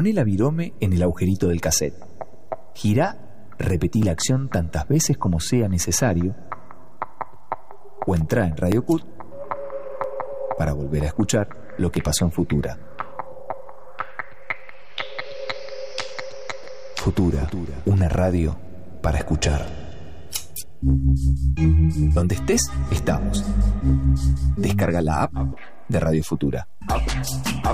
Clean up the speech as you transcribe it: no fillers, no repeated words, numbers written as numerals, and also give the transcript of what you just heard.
Poné la virome en el agujerito del cassette. Girá, repetí la acción tantas veces como sea necesario. O entrá en Radio Cut para volver a escuchar lo que pasó en Futura. Futura, una radio para escuchar. Donde estés, estamos. Descarga la app de Radio Futura.